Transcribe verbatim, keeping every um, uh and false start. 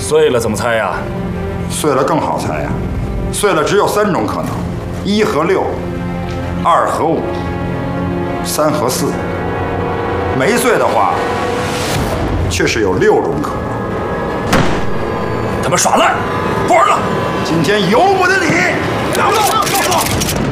碎了怎么猜呀？ 碎了更好猜呀，碎了只有三种可能：一和六，二和五，三和四。没碎的话，却是有六种可能。 他们耍赖，不玩了！ 今天由不得你！ 拿不动，告诉我。